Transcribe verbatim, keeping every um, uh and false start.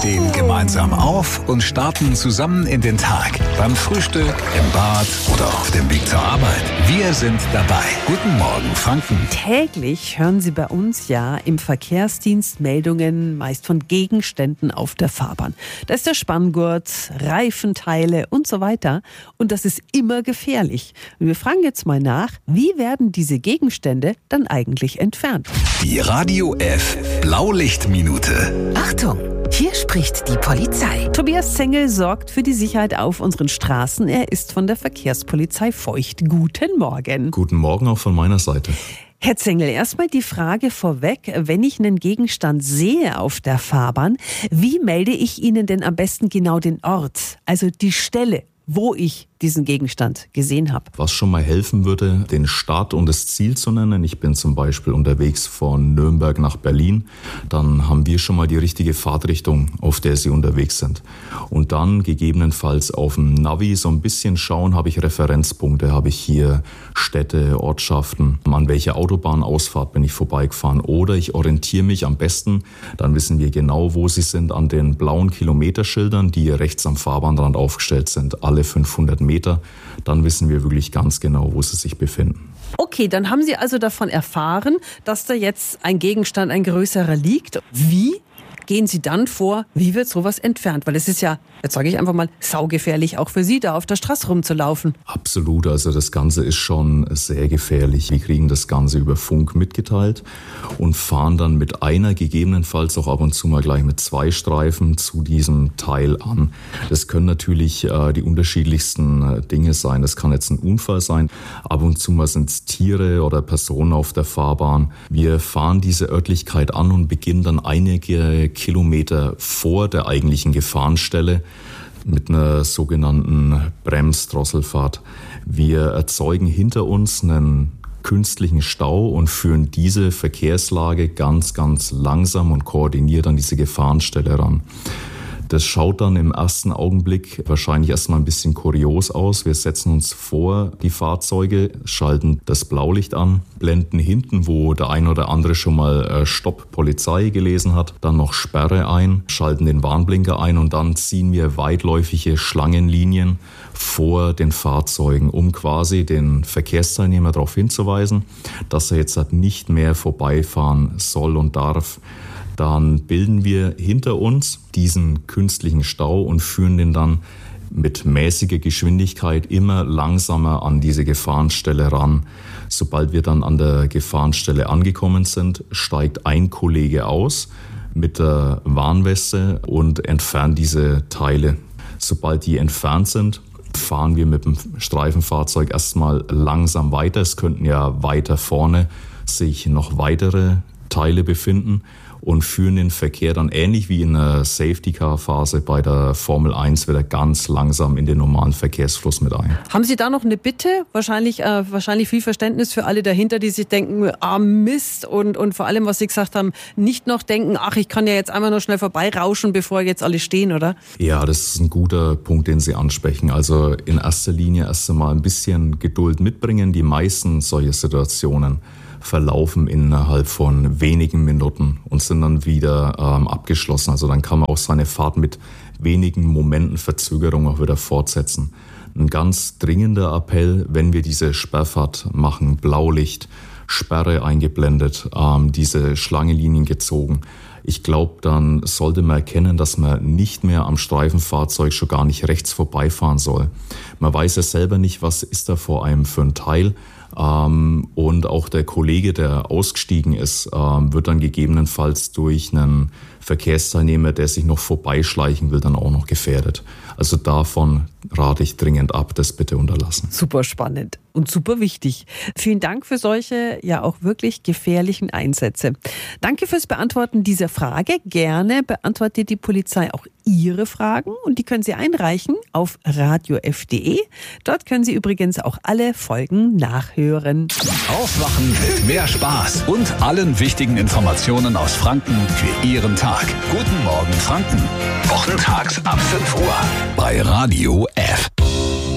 stehen gemeinsam auf und starten zusammen in den Tag. Beim Frühstück, im Bad oder auf dem Weg zur Arbeit. Wir sind dabei. Guten Morgen, Franken. Täglich hören Sie bei uns ja im Verkehrsdienst Meldungen, meist von Gegenständen auf der Fahrbahn. Da ist der Spanngurt, Reifenteile und so weiter. Und das ist immer gefährlich. Und wir fragen jetzt mal nach, wie werden diese Gegenstände dann eigentlich entfernt? Die Radio F Blaulichtminute. Achtung, hier spricht die Polizei. Tobias Zengel sorgt für die Sicherheit auf unseren Straßen. Er ist von der Verkehrspolizei Feucht. Guten Morgen. Guten Morgen auch von meiner Seite. Herr Zengel, erstmal die Frage vorweg, wenn ich einen Gegenstand sehe auf der Fahrbahn, wie melde ich Ihnen denn am besten genau den Ort, also die Stelle, wo ich diesen Gegenstand gesehen habe? Was schon mal helfen würde, den Start und das Ziel zu nennen. Ich bin zum Beispiel unterwegs von Nürnberg nach Berlin. Dann haben wir schon mal die richtige Fahrtrichtung, auf der Sie unterwegs sind. Und dann gegebenenfalls auf dem Navi so ein bisschen schauen, habe ich Referenzpunkte, habe ich hier Städte, Ortschaften, an welcher Autobahnausfahrt bin ich vorbeigefahren. Oder ich orientiere mich am besten, dann wissen wir genau, wo Sie sind, an den blauen Kilometerschildern, die rechts am Fahrbahnrand aufgestellt sind, alle fünfhundert Meter. Dann wissen wir wirklich ganz genau, wo sie sich befinden. Okay, dann haben Sie also davon erfahren, dass da jetzt ein Gegenstand, ein größerer liegt. Wie gehen Sie dann vor? Wie wird sowas entfernt? Weil es ist ja, jetzt sage ich einfach mal, saugefährlich auch für Sie, da auf der Straße rumzulaufen. Absolut, also das Ganze ist schon sehr gefährlich. Wir kriegen das Ganze über Funk mitgeteilt und fahren dann mit einer, gegebenenfalls auch ab und zu mal gleich mit zwei Streifen zu diesem Teil an. Das können natürlich äh, die unterschiedlichsten äh, Dinge sein. Das kann jetzt ein Unfall sein. Ab und zu mal sind es Tiere oder Personen auf der Fahrbahn. Wir fahren diese Örtlichkeit an und beginnen dann einige Kilometer vor der eigentlichen Gefahrenstelle mit einer sogenannten Bremsdrosselfahrt. Wir erzeugen hinter uns einen künstlichen Stau und führen diese Verkehrslage ganz, ganz langsam und koordiniert an diese Gefahrenstelle ran. Das schaut dann im ersten Augenblick wahrscheinlich erstmal ein bisschen kurios aus. Wir setzen uns vor die Fahrzeuge, schalten das Blaulicht an, blenden hinten, wo der ein oder andere schon mal Stopp Polizei gelesen hat, dann noch Sperre ein, schalten den Warnblinker ein und dann ziehen wir weitläufige Schlangenlinien vor den Fahrzeugen, um quasi den Verkehrsteilnehmer darauf hinzuweisen, dass er jetzt halt nicht mehr vorbeifahren soll und darf. Dann bilden wir hinter uns diesen künstlichen Stau und führen den dann mit mäßiger Geschwindigkeit immer langsamer an diese Gefahrenstelle ran. Sobald wir dann an der Gefahrenstelle angekommen sind, steigt ein Kollege aus mit der Warnweste und entfernt diese Teile. Sobald die entfernt sind, fahren wir mit dem Streifenfahrzeug erstmal langsam weiter. Es könnten ja weiter vorne sich noch weitere Teile befinden und führen den Verkehr dann ähnlich wie in der Safety-Car-Phase bei der Formel eins wieder ganz langsam in den normalen Verkehrsfluss mit ein. Haben Sie da noch eine Bitte? Wahrscheinlich, äh, wahrscheinlich viel Verständnis für alle dahinter, die sich denken, ah Mist, und, und vor allem, was Sie gesagt haben, nicht noch denken, ach, ich kann ja jetzt einmal noch schnell vorbeirauschen, bevor jetzt alle stehen, oder? Ja, das ist ein guter Punkt, den Sie ansprechen. Also in erster Linie erst einmal ein bisschen Geduld mitbringen. Die meisten solcher Situationen verlaufen innerhalb von wenigen Minuten und sind dann wieder ähm, abgeschlossen. Also dann kann man auch seine Fahrt mit wenigen Momenten Verzögerung auch wieder fortsetzen. Ein ganz dringender Appell, wenn wir diese Sperrfahrt machen, Blaulicht, Sperre eingeblendet, ähm, diese Schlangenlinien gezogen. Ich glaube, dann sollte man erkennen, dass man nicht mehr am Streifenfahrzeug schon gar nicht rechts vorbeifahren soll. Man weiß ja selber nicht, was ist da vor einem für ein Teil. Ähm, und auch der Kollege, der ausgestiegen ist, ähm, wird dann gegebenenfalls durch einen Verkehrsteilnehmer, der sich noch vorbeischleichen will, dann auch noch gefährdet. Also davon rate ich dringend ab, das bitte unterlassen. Super spannend und super wichtig. Vielen Dank für solche ja auch wirklich gefährlichen Einsätze. Danke fürs Beantworten dieser Frage. Gerne beantwortet die Polizei auch Ihre Fragen und die können Sie einreichen auf radio f punkt de. Dort können Sie übrigens auch alle Folgen nachhören. Aufwachen mit mehr Spaß und allen wichtigen Informationen aus Franken für Ihren Tag. Guten Morgen Franken. Wochentags ab fünf Uhr bei Radio F.